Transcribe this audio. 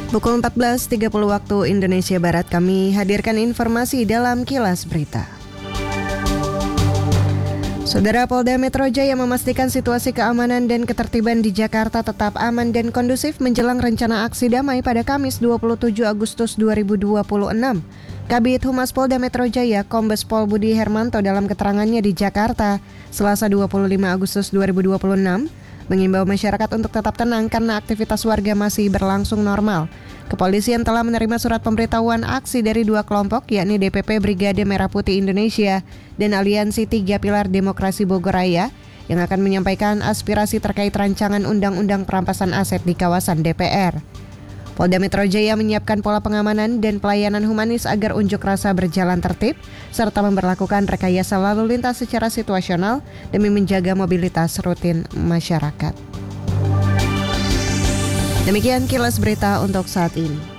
Pukul 14.30 waktu Indonesia Barat, kami hadirkan informasi dalam Kilas Berita. Saudara, Polda Metro Jaya memastikan situasi keamanan dan ketertiban di Jakarta tetap aman dan kondusif menjelang rencana aksi damai pada Kamis 27 Agustus 2026. Kabid Humas Polda Metro Jaya, Kombes Pol Budi Hermanto dalam keterangannya di Jakarta, Selasa 25 Agustus 2026, mengimbau masyarakat untuk tetap tenang karena aktivitas warga masih berlangsung normal. Kepolisian telah menerima surat pemberitahuan aksi dari dua kelompok, yakni DPP Brigade Merah Putih Indonesia dan Aliansi Tiga Pilar Demokrasi Bogor Raya, yang akan menyampaikan aspirasi terkait rancangan undang-undang perampasan aset di kawasan DPR. Polda Metro Jaya menyiapkan pola pengamanan dan pelayanan humanis agar unjuk rasa berjalan tertib, serta memberlakukan rekayasa lalu lintas secara situasional demi menjaga mobilitas rutin masyarakat. Demikian Kilas Berita untuk saat ini.